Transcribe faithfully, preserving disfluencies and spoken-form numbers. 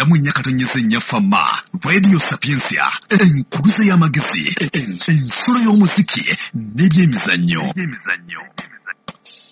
mu nnya katonnyesa ennya fama Radio Sapiensia enkuluze y'amagezi ensolo y'omuziki n'ebyemizannyo